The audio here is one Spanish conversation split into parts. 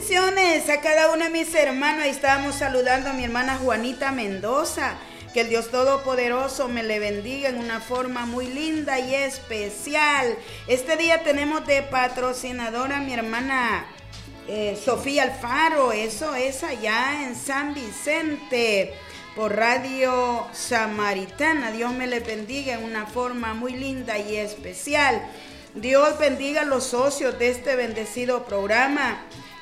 Bendiciones a cada uno de mis hermanos. Ahí estábamos saludando a mi hermana Juanita Mendoza. Que el Dios Todopoderoso me le bendiga en una forma muy linda y especial. Este día tenemos de patrocinadora a mi hermana Sofía Alfaro. Eso es allá en San Vicente, por Radio Samaritana. Dios me le bendiga en una forma muy linda y especial. Dios bendiga a los socios de este bendecido programa.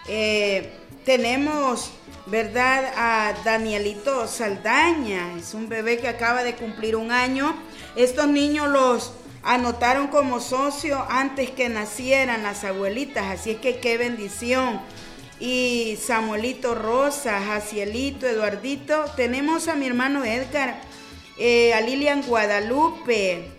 Tenemos, ¿verdad?, a Danielito Saldaña. Es un bebé que acaba de cumplir 1 año. Estos niños los anotaron como socios antes que nacieran las abuelitas, así es que qué bendición. Y Samuelito Rosa, Jacielito, Eduardito. Tenemos a mi hermano Edgar, a Lilian Guadalupe.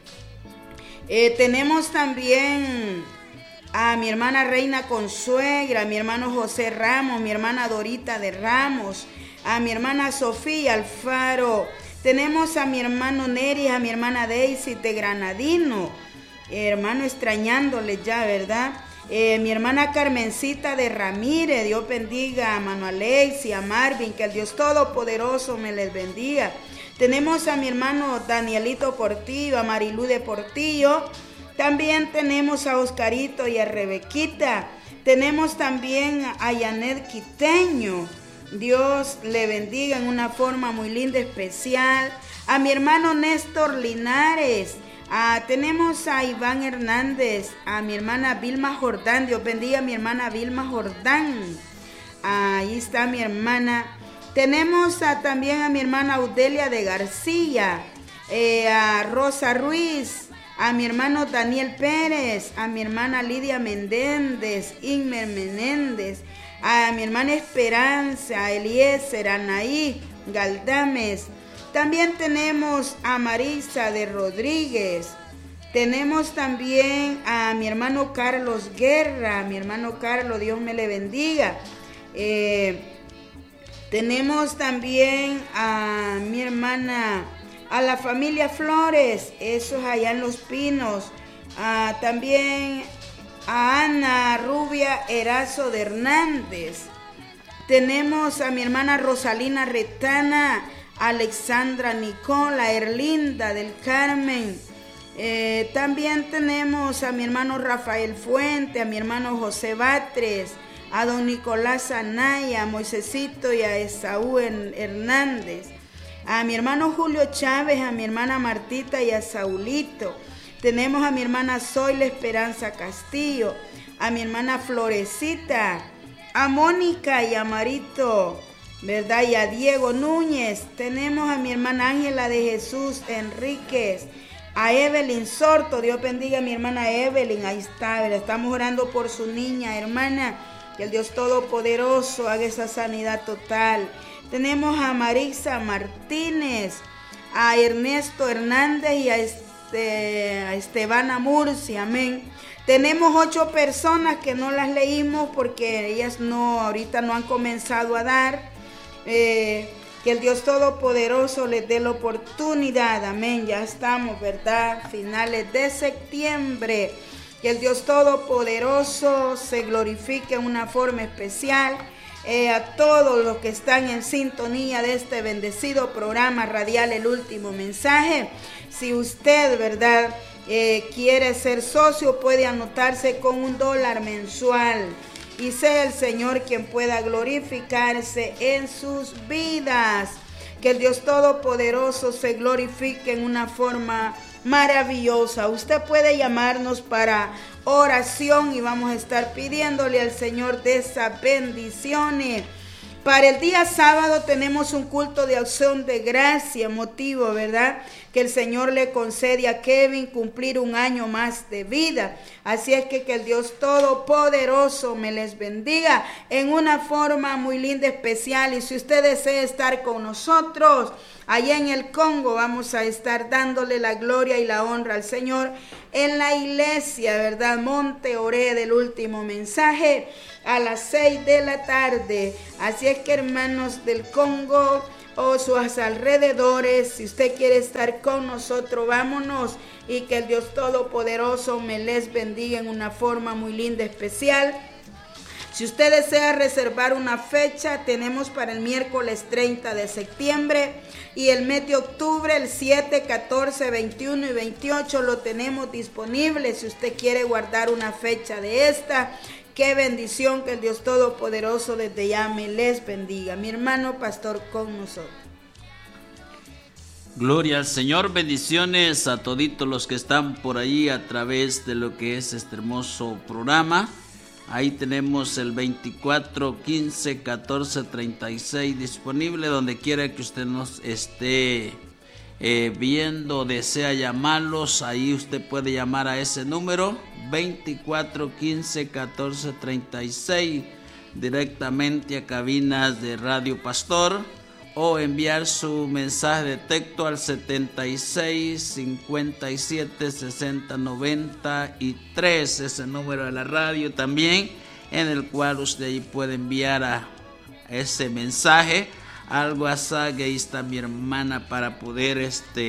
Tenemos también a mi hermana Reina Consuegra, a mi hermano José Ramos, mi hermana Dorita de Ramos, a mi hermana Sofía Alfaro. Tenemos a mi hermano Neri, a mi hermana Daisy de Granadino, hermano extrañándole ya, ¿verdad? Mi hermana Carmencita de Ramírez. Dios bendiga a Manuel Alexi, a Marvin, que el Dios Todopoderoso me les bendiga. Tenemos a mi hermano Danielito Portillo, a Marilú de Portillo. También tenemos a Oscarito y a Rebequita. Tenemos también a Yanet Quiteño. Dios le bendiga en una forma muy linda, especial. A mi hermano Néstor Linares. Tenemos a Iván Hernández, a mi hermana Vilma Jordán. Dios bendiga a mi hermana Vilma Jordán. Ahí está mi hermana. Tenemos también a mi hermana Audelia de García, a Rosa Ruiz, a mi hermano Daniel Pérez, a mi hermana Lidia Menéndez, Inmer Menéndez, a mi hermana Esperanza, Eliezer, Anaí Galdames. También tenemos a Marisa de Rodríguez. Tenemos también a mi hermano Carlos Guerra. Mi hermano Carlos, Dios me le bendiga. Tenemos también a mi hermana, a la familia Flores, esos allá en Los Pinos. También a Ana Rubia Erazo de Hernández. Tenemos a mi hermana Rosalina Retana, Alexandra Nicola, Erlinda del Carmen. También tenemos a mi hermano Rafael Fuente, a mi hermano José Batres, a don Nicolás Anaya, a Moisésito y a Esaú Hernández, a mi hermano Julio Chávez, a mi hermana Martita y a Saulito. Tenemos a mi hermana Zoila Esperanza Castillo, a mi hermana Florecita, a Mónica y a Marito, ¿verdad? Y a Diego Núñez. Tenemos a mi hermana Ángela de Jesús Enríquez, a Evelyn Sorto. Dios bendiga a mi hermana Evelyn. Ahí está, ¿verdad? Estamos orando por su niña, hermana. Que el Dios Todopoderoso haga esa sanidad total. Tenemos a Marisa Martínez, a Ernesto Hernández y a Estebana Murcia, amén. Tenemos 8 personas que no las leímos porque ellas ahorita no han comenzado a dar. Que el Dios Todopoderoso les dé la oportunidad, amén. Ya estamos, ¿verdad? Finales de septiembre. Que el Dios Todopoderoso se glorifique en una forma especial. A todos los que están en sintonía de este bendecido programa radial El Último Mensaje. Si usted, ¿verdad?, quiere ser socio, puede anotarse con $1 mensual. Y sea el Señor quien pueda glorificarse en sus vidas. Que el Dios Todopoderoso se glorifique en una forma maravillosa. Usted puede llamarnos para oración y vamos a estar pidiéndole al Señor de esas bendiciones. Para el día sábado tenemos un culto de acción de gracia, motivo, ¿verdad?, que el Señor le concede a Kevin cumplir 1 año más de vida. Así es que el Dios Todopoderoso me les bendiga en una forma muy linda, especial. Y si usted desea estar con nosotros allá en el Congo, vamos a estar dándole la gloria y la honra al Señor en la iglesia, ¿verdad?, Monte Oré del Último Mensaje, a las 6 de la tarde. Así es que, hermanos del Congo o sus alrededores, si usted quiere estar con nosotros, vámonos, y que el Dios Todopoderoso me les bendiga en una forma muy linda, especial. Si usted desea reservar una fecha, tenemos para el miércoles 30 de septiembre y el mes de octubre, el 7, 14, 21 y 28 lo tenemos disponible. Si usted quiere guardar una fecha de esta, qué bendición, que el Dios Todopoderoso desde ya me les bendiga. Mi hermano pastor con nosotros. Gloria al Señor, bendiciones a toditos los que están por ahí a través de lo que es este hermoso programa. Ahí tenemos el 24 15 14 36 disponible, donde quiera que usted nos esté viendo, desea llamarlos, ahí usted puede llamar a ese número 24 15 14 36 directamente a cabinas de Radio Pastor, o enviar su mensaje de texto al 76 57 60 93, ese número de la radio también, en el cual usted ahí puede enviar a ese mensaje al WhatsApp, que ahí está mi hermana para poder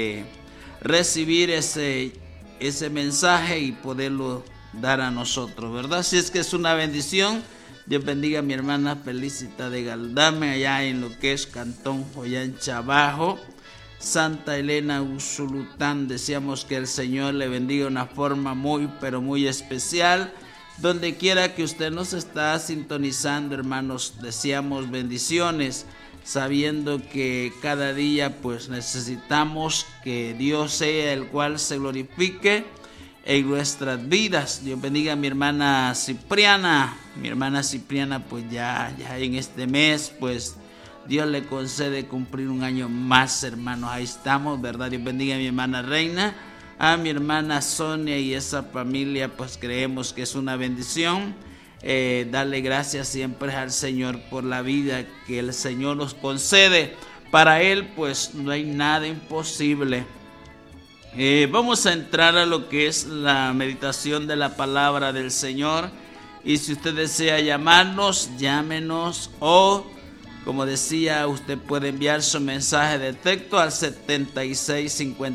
recibir ese mensaje y poderlo dar a nosotros, ¿verdad? Si es que es una bendición. Dios bendiga a mi hermana Felicita de Galdame, allá en lo que es Cantón Joyancha Abajo, Santa Elena Usulután. Deseamos que el Señor le bendiga de una forma muy, pero muy especial. Donde quiera que usted nos está sintonizando, hermanos, deseamos bendiciones, sabiendo que cada día pues necesitamos que Dios sea el cual se glorifique en nuestras vidas. Dios bendiga a mi hermana Cipriana. Mi hermana Cipriana pues ya en este mes pues Dios le concede cumplir un año más, hermanos. Ahí estamos, ¿verdad? Dios bendiga a mi hermana Reina, a mi hermana Sonia y esa familia, pues creemos que es una bendición. Darle gracias siempre al Señor por la vida que el Señor nos concede. Para Él pues no hay nada imposible. Vamos a entrar a lo que es la meditación de la palabra del Señor. Y si usted desea llamarnos, llámenos, o como decía, usted puede enviar su mensaje de texto al 76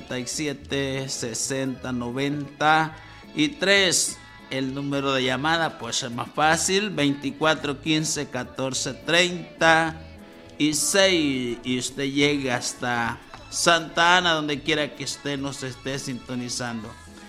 57 60 93. El número de llamada pues es más fácil, 24 15 14 36, y usted llega hasta Santa Ana, donde quiera que usted nos esté sintonizando.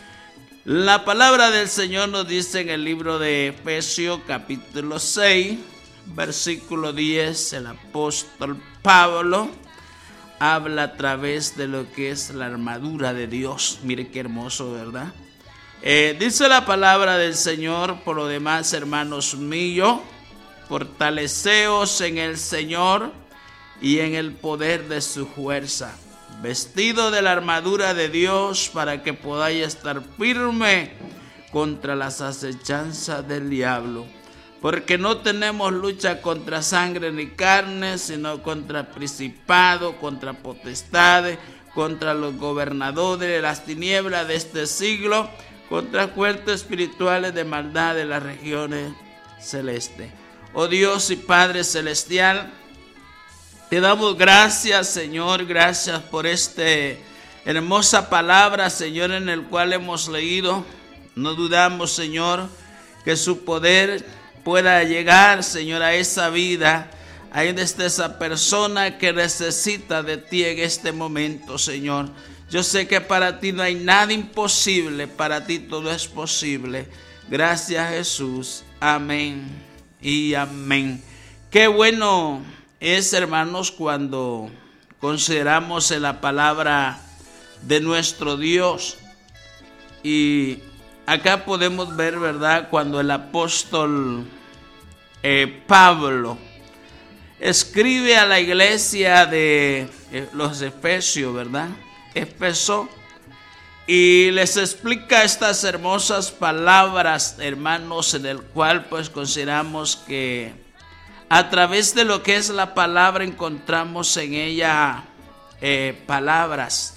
La palabra del Señor nos dice en el libro de Efesios capítulo 6, versículo 10, el apóstol Pablo habla a través de lo que es la armadura de Dios. Mire qué hermoso, ¿verdad? Dice la palabra del Señor: por lo demás, hermanos míos, fortaleceos en el Señor y en el poder de su fuerza, vestido de la armadura de Dios, para que podáis estar firme contra las acechanzas del diablo. Porque no tenemos lucha contra sangre ni carne, sino contra principados, contra potestades, contra los gobernadores de las tinieblas de este siglo, contra fuerzas espirituales de maldad de las regiones celestes. Oh Dios y Padre celestial, te damos gracias, Señor, gracias por esta hermosa palabra, Señor, en el cual hemos leído. No dudamos, Señor, que su poder pueda llegar, Señor, a esa vida, ahí donde está esa persona que necesita de ti en este momento, Señor. Yo sé que para ti no hay nada imposible, para ti todo es posible. Gracias, Jesús. Amén y amén. Qué bueno es, hermanos, cuando consideramos en la palabra de nuestro Dios. Y acá podemos ver, ¿verdad?, cuando el apóstol Pablo escribe a la iglesia de los Efesios, ¿verdad?, Éfeso, y les explica estas hermosas palabras, hermanos, en el cual pues consideramos que a través de lo que es la palabra encontramos en ella palabras,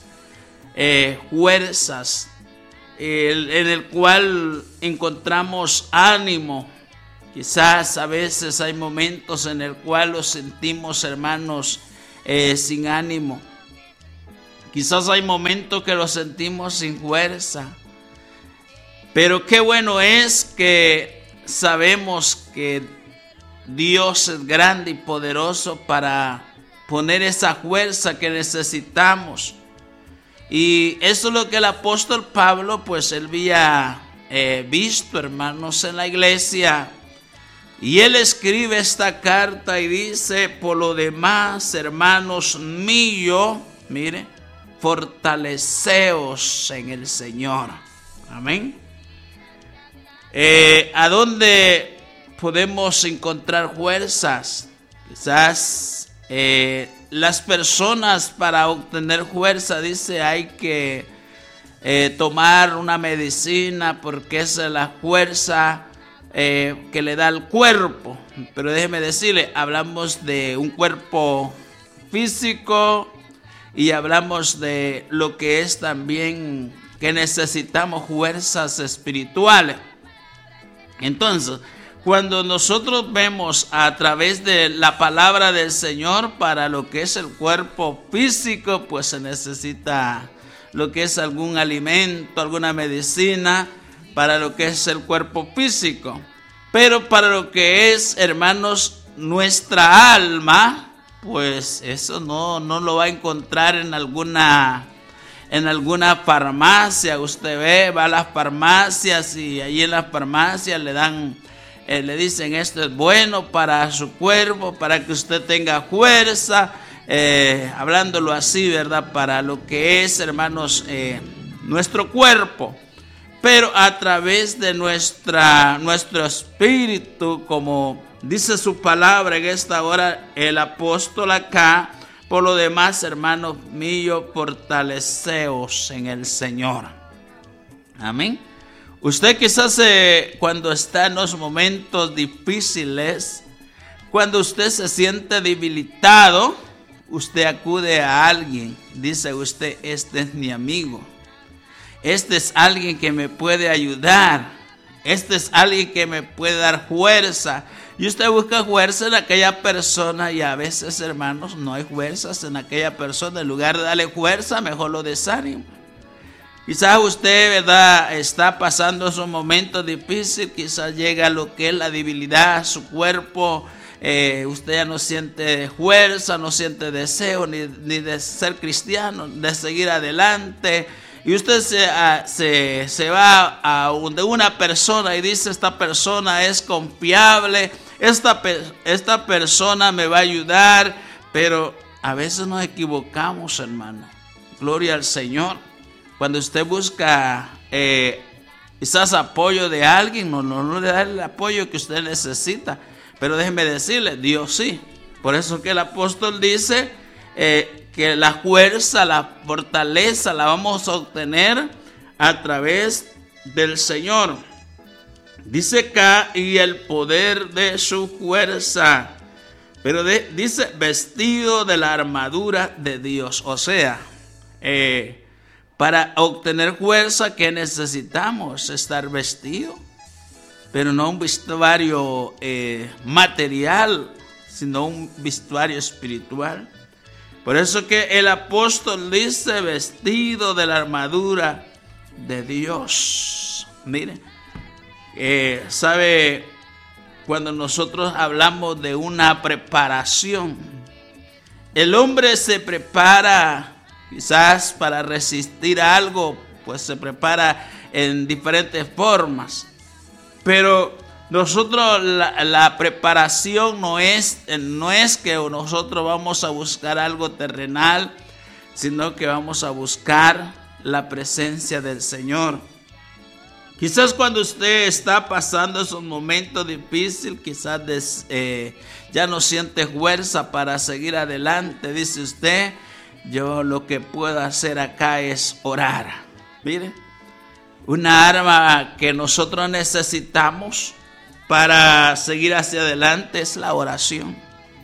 fuerzas, en el cual encontramos ánimo. Quizás a veces hay momentos en el cual los sentimos, hermanos, sin ánimo. Quizás hay momentos que los sentimos sin fuerza. Pero qué bueno es que sabemos que Dios es grande y poderoso para poner esa fuerza que necesitamos. Y eso es lo que el apóstol Pablo, pues él había visto, hermanos, en la iglesia. Y él escribe esta carta y dice: por lo demás, hermanos míos, mire, fortaleceos en el Señor. Amén. ¿A dónde podemos encontrar fuerzas? Quizás las personas, para obtener fuerza, dice, hay que tomar una medicina porque esa es la fuerza que le da al cuerpo. Pero déjeme decirle, hablamos de un cuerpo físico y hablamos de lo que es también que necesitamos fuerzas espirituales. Entonces, cuando nosotros vemos a través de la palabra del Señor, para lo que es el cuerpo físico, pues se necesita lo que es algún alimento, alguna medicina para lo que es el cuerpo físico. Pero para lo que es, hermanos, nuestra alma, pues eso no lo va a encontrar en alguna farmacia. Usted ve, va a las farmacias y allí en las farmacias le dicen: esto es bueno para su cuerpo, para que usted tenga fuerza, hablándolo así, ¿verdad? Para lo que es, hermanos, nuestro cuerpo. Pero a través de nuestro espíritu, como dice su palabra en esta hora el apóstol acá: por lo demás, hermanos míos, fortaleceos en el Señor. Amén. Usted quizás cuando está en los momentos difíciles, cuando usted se siente debilitado, usted acude a alguien. Dice usted: este es mi amigo. Este es alguien que me puede ayudar. Este es alguien que me puede dar fuerza. Y usted busca fuerza en aquella persona, y a veces, hermanos, no hay fuerzas en aquella persona. En lugar de darle fuerza, mejor lo desanima. Quizás usted, ¿verdad?, está pasando esos momentos difíciles. Quizás llega lo que es la debilidad a su cuerpo. Usted ya no siente fuerza, no siente deseo ni de ser cristiano, de seguir adelante. Y usted se va a donde una persona y dice: esta persona es confiable, esta persona me va a ayudar. Pero a veces nos equivocamos, hermano. Gloria al Señor. Cuando usted busca quizás apoyo de alguien, no le da el apoyo que usted necesita. Pero déjeme decirle, Dios sí. Por eso que el apóstol dice que la fuerza, la fortaleza la vamos a obtener a través del Señor. Dice acá: y el poder de su fuerza. Pero dice: vestido de la armadura de Dios. O sea, para obtener fuerza, ¿qué necesitamos? Estar vestido. Pero no un vestuario material, sino un vestuario espiritual. Por eso que el apóstol dice: vestido de la armadura de Dios. Mire, sabe, cuando nosotros hablamos de una preparación, el hombre se prepara quizás para resistir a algo, pues se prepara en diferentes formas. Pero nosotros, la preparación no es que nosotros vamos a buscar algo terrenal, sino que vamos a buscar la presencia del Señor. Quizás cuando usted está pasando esos momentos difíciles, quizás ya no siente fuerza para seguir adelante. Dice usted: yo lo que puedo hacer acá es orar. Mire, una arma que nosotros necesitamos para seguir hacia adelante es la oración.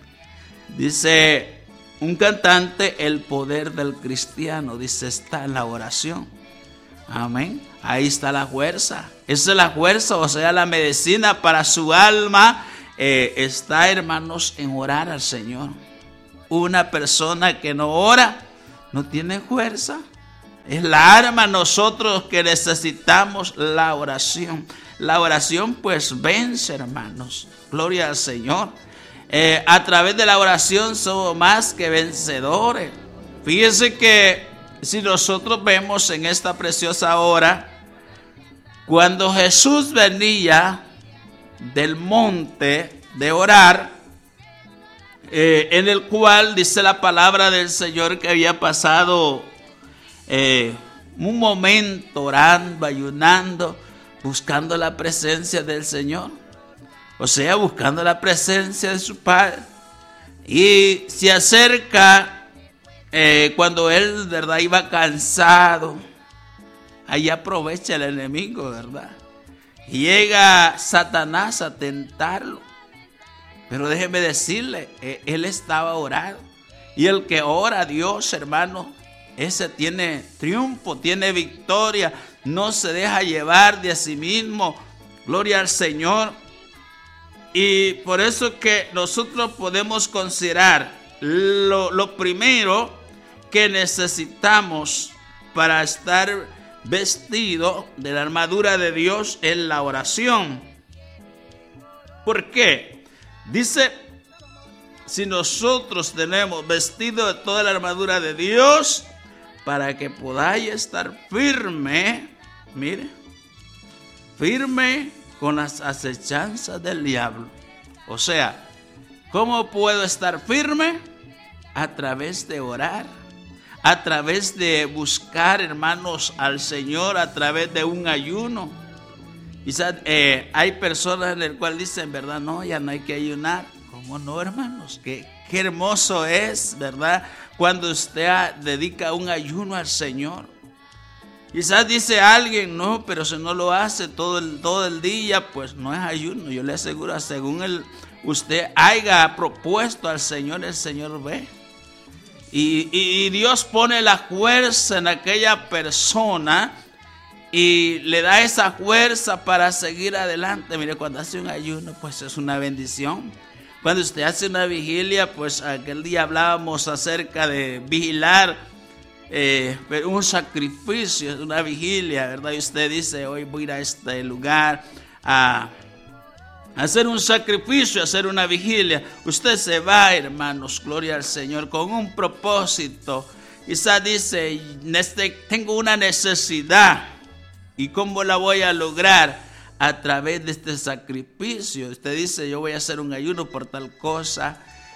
Dice un cantante: el poder del cristiano, dice, está en la oración. Amén. Ahí está la fuerza. Esa es la fuerza, o sea, la medicina para su alma. Está, hermanos, en orar al Señor. Una persona que no ora no tiene fuerza. Es la arma nosotros que necesitamos, la oración. La oración pues vence, hermanos. Gloria al Señor. A través de la oración somos más que vencedores. Fíjense que si nosotros vemos en esta preciosa hora, cuando Jesús venía del monte de orar, en el cual dice la palabra del Señor que había pasado un momento orando, ayunando, buscando la presencia del Señor, o sea, buscando la presencia de su Padre, y se acerca cuando él, verdad, iba cansado. Ahí aprovecha el enemigo, verdad, y llega Satanás a tentarlo. Pero déjeme decirle, él estaba orando, y el que ora a Dios, hermano, ese tiene triunfo, tiene victoria, no se deja llevar de a sí mismo. Gloria al Señor. Y por eso que nosotros podemos considerar lo primero que necesitamos para estar vestido de la armadura de Dios es la oración. ¿Por qué? Dice, si nosotros tenemos vestido de toda la armadura de Dios, para que podáis estar firme, mire, firme con las acechanzas del diablo. O sea, ¿cómo puedo estar firme? A través de orar, a través de buscar, hermanos, al Señor, a través de un ayuno. Quizás hay personas en las cuales dicen, ¿verdad? No, ya no hay que ayunar. ¿Cómo no, hermanos? Qué hermoso es, ¿verdad? Cuando usted dedica un ayuno al Señor. Quizás dice alguien, no, pero si no lo hace todo el día, pues no es ayuno. Yo le aseguro, según usted haya propuesto al Señor, el Señor ve. Y Dios pone la fuerza en aquella persona y le da esa fuerza para seguir adelante. Mire, cuando hace un ayuno, pues es una bendición. Cuando usted hace una vigilia, pues aquel día hablábamos acerca de vigilar, un sacrificio, una vigilia, ¿verdad? Y usted dice, hoy voy a ir a este lugar a hacer un sacrificio, a hacer una vigilia. Usted se va, hermanos, gloria al Señor, con un propósito. Quizás dice, tengo una necesidad, ¿y cómo la voy a lograr? A través de este sacrificio. Usted dice, yo voy a hacer un ayuno por tal cosa,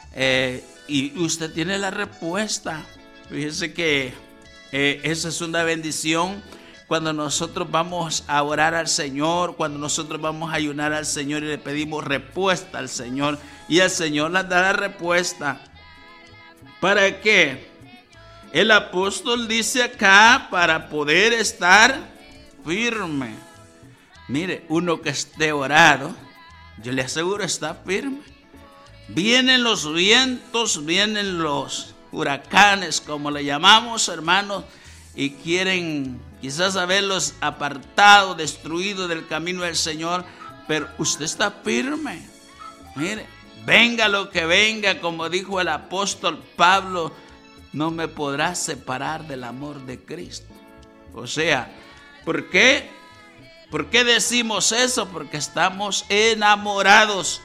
y usted tiene la respuesta. Fíjese que esa es una bendición cuando nosotros vamos a orar al Señor, cuando nosotros vamos a ayunar al Señor y le pedimos respuesta al Señor, y el Señor nos da la respuesta. ¿Para qué? El apóstol dice acá, para poder estar firme. Mire, uno que esté orado, yo le aseguro, está firme. Vienen los vientos, vienen los huracanes, como le llamamos, hermanos, y quieren quizás haberlos apartado, destruido del camino del Señor, pero usted está firme. Mire, venga lo que venga, como dijo el apóstol Pablo, no me podrá separar del amor de Cristo. O sea, ¿por qué? ¿Por qué decimos eso? Porque estamos enamorados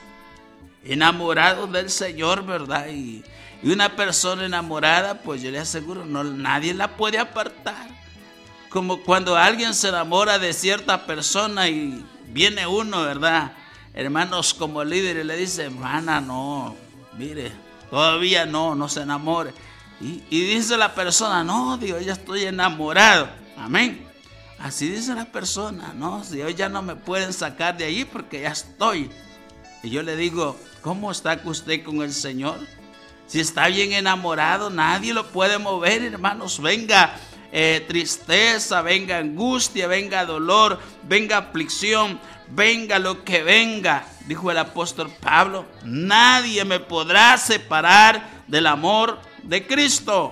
del Señor, ¿verdad? Y una persona enamorada, pues yo le aseguro, nadie la puede apartar. Como cuando alguien se enamora de cierta persona y viene uno, ¿verdad? Hermanos, como líder, y le dice, hermana, no, mire, todavía no se enamore. Y dice la persona, no, Dios, ya estoy enamorado. Amén. Así dice la persona, no, si hoy ya no me pueden sacar de allí porque ya estoy. Y yo le digo, ¿cómo está usted con el Señor? Si está bien enamorado, nadie lo puede mover, hermanos. Venga tristeza, venga angustia, venga dolor, venga aflicción, venga lo que venga. Dijo el apóstol Pablo, nadie me podrá separar del amor de Cristo.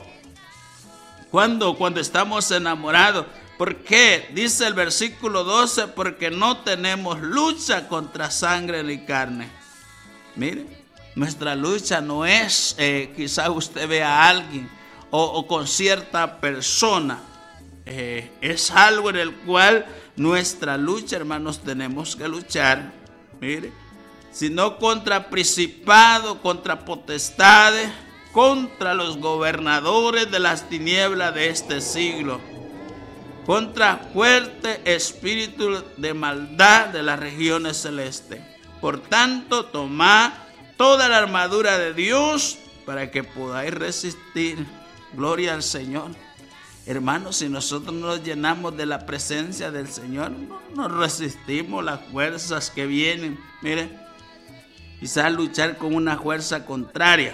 Cuando estamos enamorados. ¿Por qué? Dice el versículo 12, porque no tenemos lucha contra sangre ni carne. Mire, nuestra lucha no es, quizás usted vea a alguien o con cierta persona. es algo en el cual nuestra lucha, hermanos, tenemos que luchar. Mire, sino contra principados, contra potestades, contra los gobernadores de las tinieblas de este siglo, contra fuerte espíritu de maldad de las regiones celestes. Por tanto, tomad toda la armadura de Dios para que podáis resistir. Gloria al Señor. Hermanos, si nosotros nos llenamos de la presencia del Señor, no resistimos las fuerzas que vienen. Mire, quizás luchar con una fuerza contraria.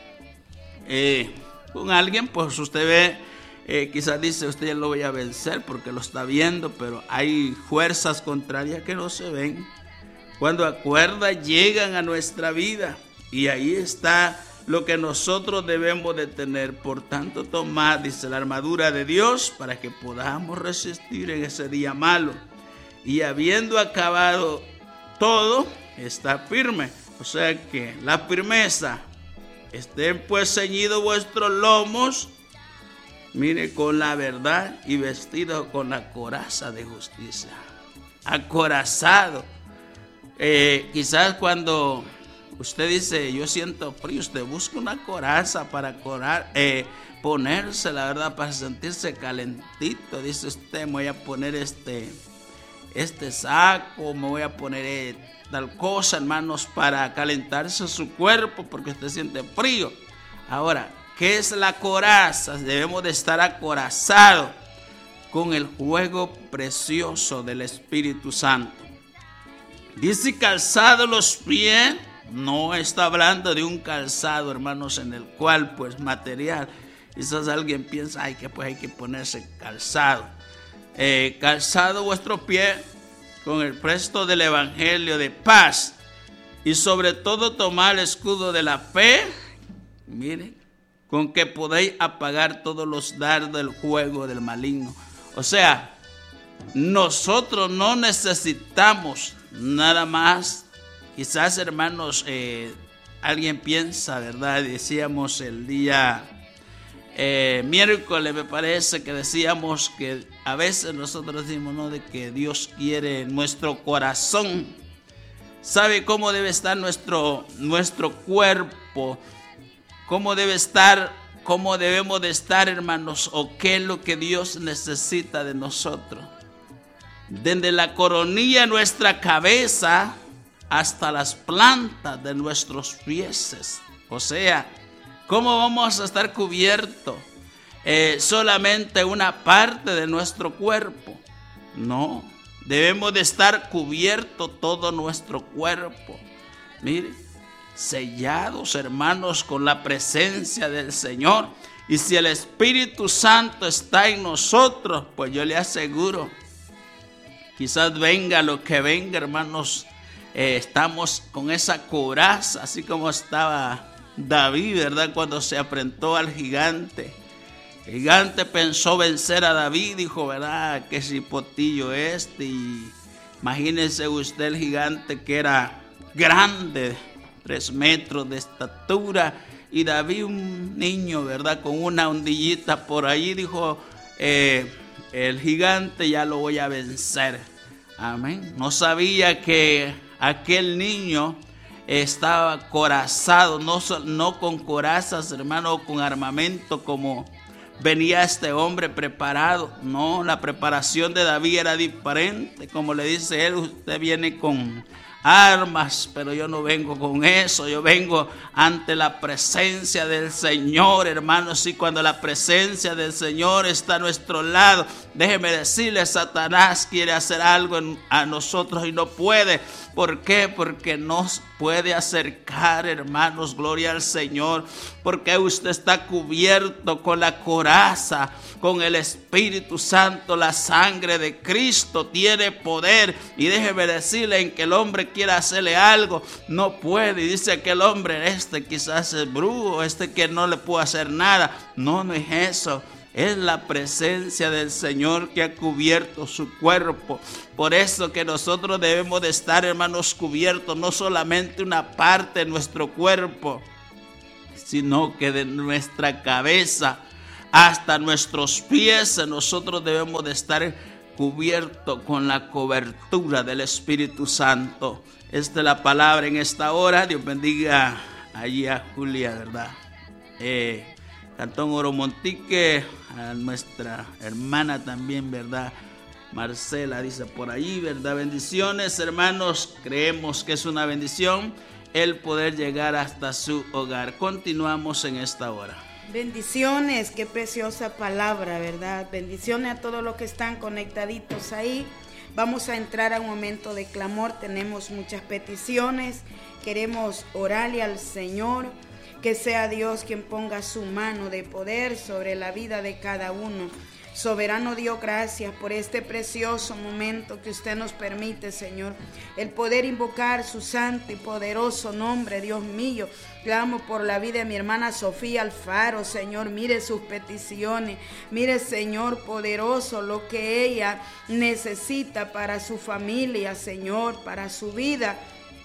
Con alguien, pues usted ve, quizás dice, usted ya lo voy a vencer porque lo está viendo, pero hay fuerzas contrarias que no se ven. Cuando acuerdas, llegan a nuestra vida, y ahí está lo que nosotros debemos de tener. Por tanto, tomad, dice, la armadura de Dios para que podamos resistir en ese día malo, y habiendo acabado todo, está firme. O sea que la firmeza, estén pues ceñidos vuestros lomos, mire, con la verdad, y vestidos con la coraza de justicia. Acorazado. Quizás cuando usted dice, yo siento frío, usted busca una coraza para ponerse, la verdad, para sentirse calentito. Dice usted, me voy a poner este saco, me voy a poner tal cosa, hermanos, para calentarse su cuerpo, porque usted siente frío. Ahora, ¿qué es la coraza? Debemos de estar acorazados con el fuego precioso del Espíritu Santo. Dice calzado los pies. No está hablando de un calzado, hermanos, en el cual, pues, material. Quizás alguien piensa, que pues hay que ponerse calzado. Calzado vuestro pie con el presto del evangelio de paz, y sobre todo tomar el escudo de la fe, mire, con que podéis apagar todos los dardos del fuego del maligno. O sea, nosotros no necesitamos nada más. Quizás, hermanos, alguien piensa, ¿verdad? Decíamos el día miércoles, me parece que decíamos que a veces nosotros decimos, ¿no?, de que Dios quiere nuestro corazón. ¿Sabe cómo debe estar nuestro cuerpo? ¿Cómo debemos de estar, hermanos? ¿O qué es lo que Dios necesita de nosotros? Desde la coronilla de nuestra cabeza hasta las plantas de nuestros pies. O sea, ¿cómo vamos a estar cubiertos? Solamente una parte de nuestro cuerpo. No, debemos de estar cubierto todo nuestro cuerpo. Mire, sellados, hermanos, con la presencia del Señor. Y si el Espíritu Santo está en nosotros, pues yo le aseguro, quizás venga lo que venga, hermanos, estamos con esa coraza, así como estaba David, ¿verdad? Cuando se enfrentó al gigante. El gigante pensó vencer a David, dijo, ¿verdad?, qué cipotillo y imagínense usted el gigante que era grande, 3 metros de estatura, y David un niño, ¿verdad?, con una ondillita por ahí, dijo, el gigante ya lo voy a vencer. Amén. No sabía que aquel niño estaba acorazado, no con corazas, hermano, con armamento como venía este hombre preparado. No, la preparación de David era diferente. Como le dice él, usted viene con armas, pero yo no vengo con eso. Yo vengo ante la presencia del Señor, hermanos. Y cuando la presencia del Señor está a nuestro lado, déjeme decirle, Satanás quiere hacer algo a nosotros y no puede. ¿Por qué? Porque nos puede acercar, hermanos, gloria al Señor. Porque usted está cubierto con la coraza, con el Espíritu Santo. La sangre de Cristo tiene poder. Y déjeme decirle, en que el hombre quiera hacerle algo, no puede. Y dice que el hombre quizás es brujo, que no le puede hacer nada. No, no es eso. Es la presencia del Señor que ha cubierto su cuerpo. Por eso que nosotros debemos de estar, hermanos, cubiertos, no solamente una parte de nuestro cuerpo, sino que de nuestra cabeza hasta nuestros pies. Nosotros debemos de estar cubiertos con la cobertura del Espíritu Santo. Esta es la palabra en esta hora. Dios bendiga allí a Julia, ¿verdad? Cantón Oromontique, a nuestra hermana también, ¿verdad? Marcela dice por ahí, ¿verdad? Bendiciones, hermanos. Creemos que es una bendición el poder llegar hasta su hogar. Continuamos en esta hora. Bendiciones, qué preciosa palabra, ¿verdad? Bendiciones a todos los que están conectaditos ahí. Vamos a entrar a un momento de clamor. Tenemos muchas peticiones. Queremos orarle al Señor. Que sea Dios quien ponga su mano de poder sobre la vida de cada uno. Soberano Dios, gracias por este precioso momento que usted nos permite, Señor. El poder invocar su santo y poderoso nombre, Dios mío. Clamo por la vida de mi hermana Sofía Alfaro, Señor. Mire sus peticiones. Mire, Señor poderoso, lo que ella necesita para su familia, Señor, para su vida.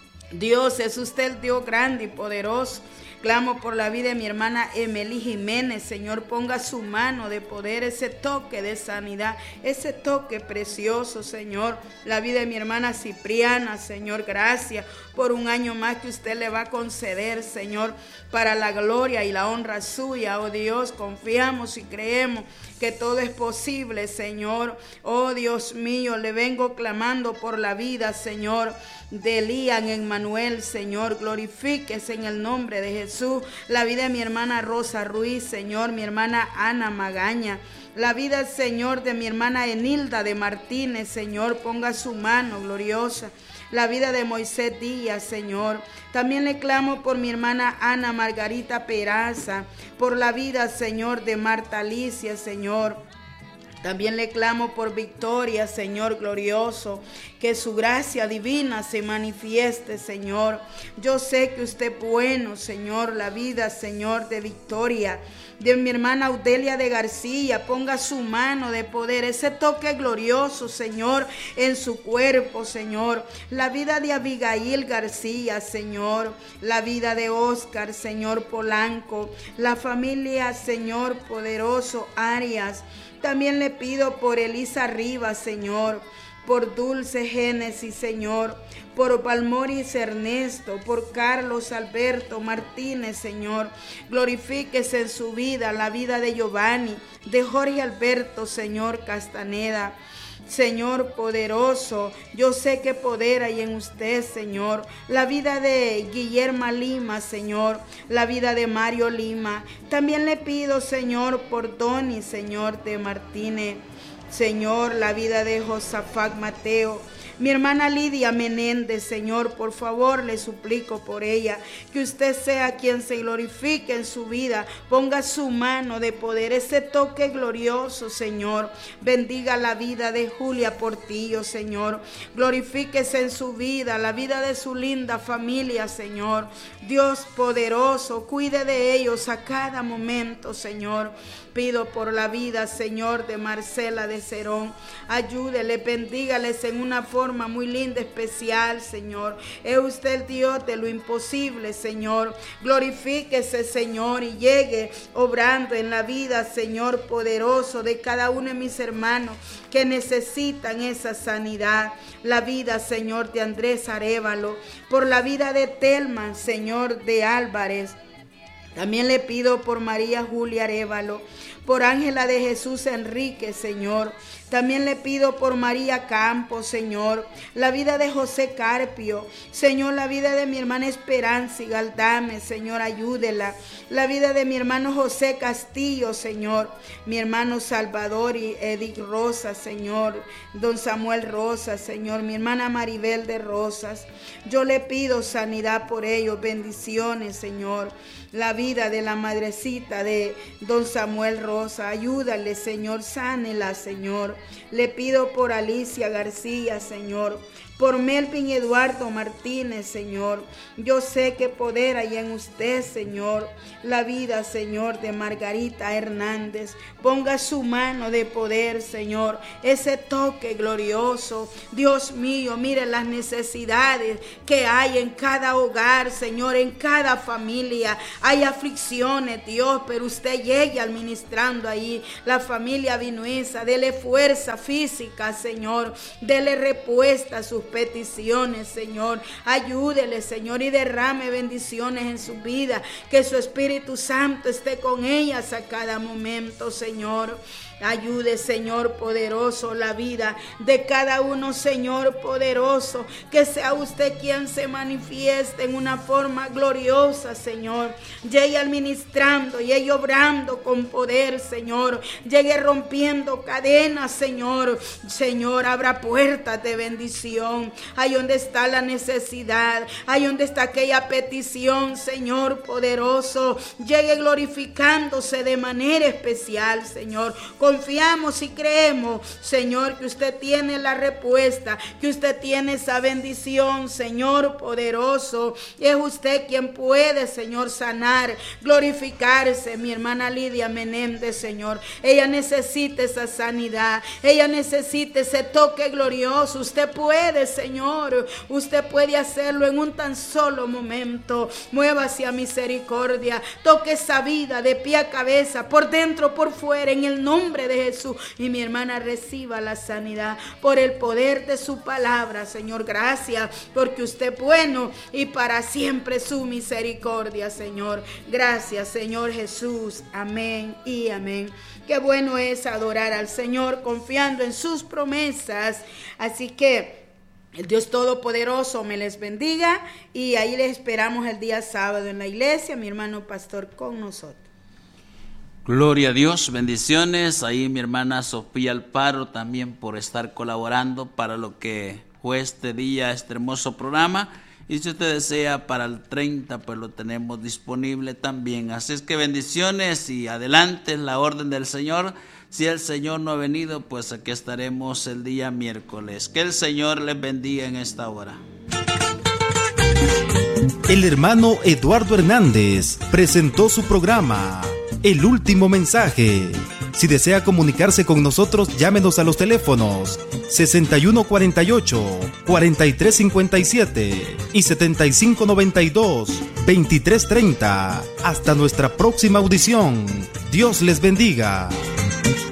Dios, es usted el Dios grande y poderoso. Clamo por la vida de mi hermana Emily Jiménez, Señor, ponga su mano de poder, ese toque de sanidad, ese toque precioso, Señor. La vida de mi hermana Cipriana, Señor, gracias por un año más que usted le va a conceder, Señor, para la gloria y la honra suya. Oh Dios, confiamos y creemos que todo es posible, Señor. Oh Dios mío, le vengo clamando por la vida, Señor, de Elian Emmanuel, Señor. Glorifíquese en el nombre de Jesús. La vida de mi hermana Rosa Ruiz, Señor. Mi hermana Ana Magaña. La vida, Señor, de mi hermana Enilda de Martínez, Señor. Ponga su mano gloriosa. La vida de Moisés Díaz, Señor. También le clamo por mi hermana Ana Margarita Peraza, por la vida, Señor, de Marta Alicia, Señor. También le clamo por Victoria, Señor glorioso, que su gracia divina se manifieste, Señor. Yo sé que usted es bueno, Señor, la vida, Señor, de Victoria, de mi hermana Audelia de García, ponga su mano de poder, ese toque glorioso, Señor, en su cuerpo, Señor. La vida de Abigail García, Señor, la vida de Oscar, Señor Polanco, la familia, Señor poderoso Arias. También le pido por Elisa Rivas, Señor, por Dulce Génesis, Señor, por Palmoris Ernesto, por Carlos Alberto Martínez, Señor. Glorifíquese en su vida, la vida de Giovanni, de Jorge Alberto, Señor Castaneda. Señor poderoso, yo sé que poder hay en usted, Señor. La vida de Guillermo Lima, Señor. La vida de Mario Lima. También le pido, Señor, por Doni, Señor, de Martínez. Señor, la vida de Josafat Mateo. Mi hermana Lidia Menéndez, Señor, por favor, le suplico por ella, que usted sea quien se glorifique en su vida, ponga su mano de poder, ese toque glorioso, Señor. Bendiga la vida de Julia Portillo, Señor. Glorifíquese en su vida, la vida de su linda familia, Señor. Dios poderoso, cuide de ellos a cada momento, Señor. Pido por la vida, Señor, de Marcela de Cerón. Ayúdele, bendígales en una forma muy linda, especial, Señor. Es usted el Dios de lo imposible, Señor. Glorifíquese, Señor, y llegue obrando en la vida, Señor, poderoso de cada uno de mis hermanos que necesitan esa sanidad. La vida, Señor, de Andrés Arévalo. Por la vida de Telman, Señor, de Álvarez. También le pido por María Julia Arévalo, por Ángela de Jesús Enrique, Señor. También le pido por María Campos, Señor, la vida de José Carpio, Señor, la vida de mi hermana Esperanza y Galdame, Señor, ayúdela. La vida de mi hermano José Castillo, Señor, mi hermano Salvador y Edith Rosas, Señor, don Samuel Rosas, Señor, mi hermana Maribel de Rosas. Yo le pido sanidad por ellos, bendiciones, Señor. La vida de la madrecita de don Samuel Rosa, ayúdale, Señor, sánela, Señor. Le pido por Alicia García, Señor, por Melvin Eduardo Martínez, Señor. Yo sé que poder hay en usted, Señor. La vida, Señor, de Margarita Hernández. Ponga su mano de poder, Señor. Ese toque glorioso. Dios mío, mire las necesidades que hay en cada hogar, Señor, en cada familia. Hay aflicciones, Dios, pero usted llegue administrando ahí. La familia Vinuesa, dele fuerza física, Señor. Dele respuesta a sus peticiones, Señor. Ayúdele, Señor, y derrame bendiciones en su vida. Que su Espíritu Santo esté con ellas a cada momento, Señor. Ayude, Señor poderoso, la vida de cada uno, Señor poderoso. Que sea usted quien se manifieste en una forma gloriosa, Señor. Llegue administrando, llegue obrando con poder, Señor. Llegue rompiendo cadenas, Señor. Señor, abra puertas de bendición. Ahí donde está la necesidad, ahí donde está aquella petición, Señor poderoso. Llegue glorificándose de manera especial, Señor. Confiamos y creemos, Señor, que usted tiene la respuesta, que usted tiene esa bendición, Señor poderoso. Es usted quien puede, Señor, sanar, glorificarse. Mi hermana Lidia Menéndez, Señor, ella necesita esa sanidad, ella necesita ese toque glorioso. Usted puede, Señor, usted puede hacerlo en un tan solo momento. Muévase a misericordia, toque esa vida de pie a cabeza, por dentro, por fuera, en el nombre de Jesús. Y mi hermana reciba la sanidad por el poder de su palabra, Señor. Gracias porque usted es bueno y para siempre su misericordia, Señor. Gracias, Señor Jesús. Amén y amén. Qué bueno es adorar al Señor confiando en sus promesas. Así que el Dios Todopoderoso me les bendiga y ahí les esperamos el día sábado en la iglesia, mi hermano pastor con nosotros. Gloria a Dios, bendiciones. Ahí mi hermana Sofía Alparo también por estar colaborando para lo que fue este día, este hermoso programa. Y si usted desea para el 30, pues lo tenemos disponible también. Así es que bendiciones y adelante en la orden del Señor. Si el Señor no ha venido, pues aquí estaremos el día miércoles. Que el Señor les bendiga en esta hora. El hermano Eduardo Hernández presentó su programa El Último Mensaje. Si desea comunicarse con nosotros, llámenos a los teléfonos 6148-4357 y 7592-2330. Hasta nuestra próxima audición. Dios les bendiga.